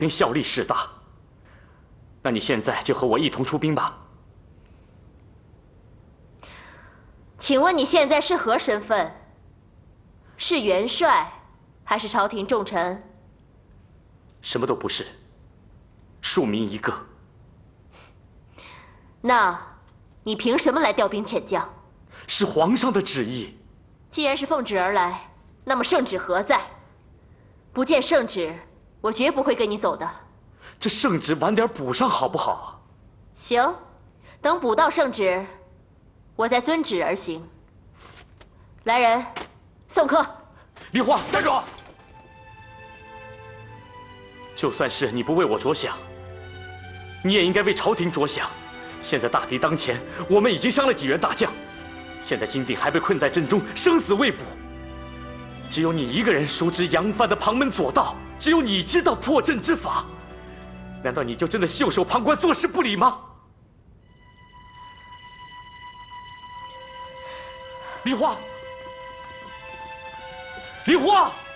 并效力势大。那你现在就和我一同出兵吧。 请问你现在是何身份？是元帅，还是朝廷重臣？ 什么都不是，庶民一个。 那，你凭什么来调兵遣将？ 是皇上的旨意。 既然是奉旨而来，那么圣旨何在？不见圣旨，我绝不会跟你走的。 这圣旨晚点补上好不好？ 行，等补到圣旨，我再遵旨而行。来人，送客。 梨花，站住！就算是你不为我着想，你也应该为朝廷着想。现在大敌当前，我们已经伤了几员大将，现在金定还被困在阵中，生死未卜。只有你一个人熟知杨帆的旁门左道，只有你知道破阵之法。难道你就真的袖手旁观、坐视不理吗？梨花，梨花！